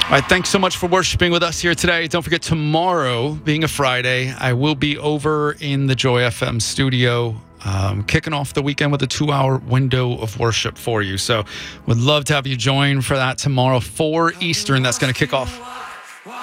All right, thanks so much for worshiping with us here today. Don't forget, tomorrow, being a Friday, I will be over in the Joy FM studio, kicking off the weekend with a 2-hour window of worship for you. So would love to have you join for that tomorrow, 4 Eastern. That's going to kick off.